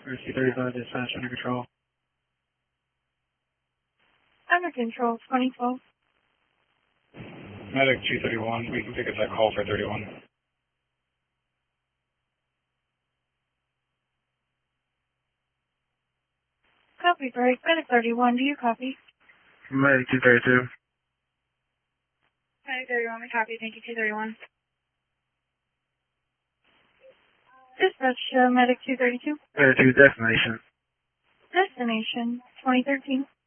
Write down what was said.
Rescue 35, dispatch under control. Under control, 2012. Medic 231, we can pick up that call for 31. Copy, break. Medic 31, do you copy? Medic 232. Medic 31, we copy. Thank you, 231. Dispatch, Medic 232. 32, destination. Destination, 2013.